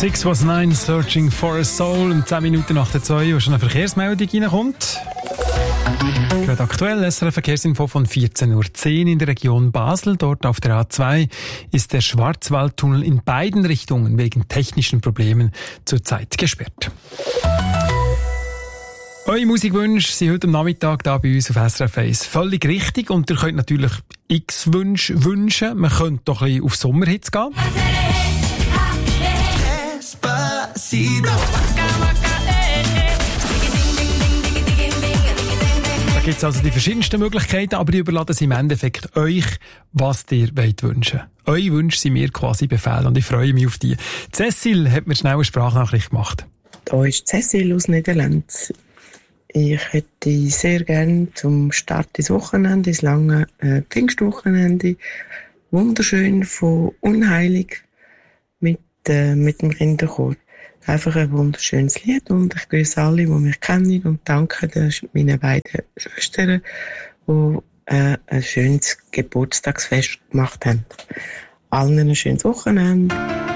6 was 9, Searching for a Soul. Und 10 Minuten nach der 2, wo schon eine Verkehrsmeldung reinkommt. Gerade aktuell, SRF-Verkehrsinfo von 14:10 Uhr in der Region Basel. Dort auf der A2 ist der Schwarzwaldtunnel in beiden Richtungen wegen technischen Problemen zurzeit gesperrt. Eure Musikwünsche sind heute am Nachmittag hier bei uns auf SRF 1 völlig richtig. Und ihr könnt natürlich x Wünsche wünschen. Man könnte doch ein bisschen auf Sommerhits gehen. Da gibt es also die verschiedensten Möglichkeiten, aber ich überlasse es im Endeffekt euch, was ihr wollt wünschen. Eure Wünsche sind mir quasi Befehl und ich freue mich auf die. Cecil hat mir schnell eine Sprachnachricht gemacht. Hier ist Cecil aus Niederland. Ich hätte sehr gerne zum Start des Wochenende, das lange Pfingstwochenende, wunderschön von Unheilig mit dem Kinderchor. Einfach ein wunderschönes Lied und ich grüße alle, die mich kennen und danke meinen beiden Schwestern, die ein schönes Geburtstagsfest gemacht haben. Allen ein schönes Wochenende.